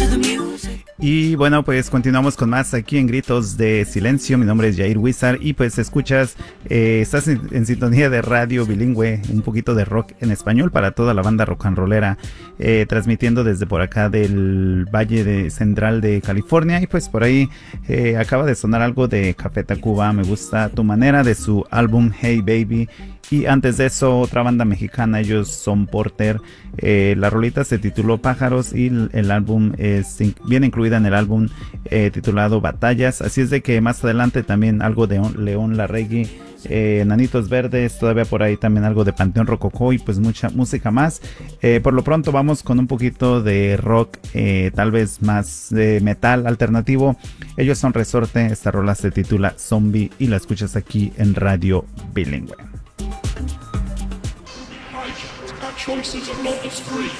Y bueno, pues continuamos con más aquí en Gritos de Silencio. Mi nombre es Jair Wizard y pues escuchas, estás en sintonía de radio bilingüe, un poquito de rock en español para toda la banda rock and rollera, transmitiendo desde por acá del Valle Central de California. Y pues por ahí acaba de sonar algo de Café Tacuba, Me Gusta Tu Manera, de su álbum Hey Baby. Y antes de eso, otra banda mexicana, ellos son Porter. La rolita se tituló Pájaros y el álbum viene incluida en el álbum titulado Batallas. Así es de que más adelante también algo de León Larregui, Nanitos Verdes, todavía por ahí también algo de Panteón Rococó y pues mucha música más. Por lo pronto vamos con un poquito de rock, tal vez más de metal alternativo. Ellos son Resorte, esta rola se titula Zombie y la escuchas aquí en Radio Bilingüe. Choices of love is free.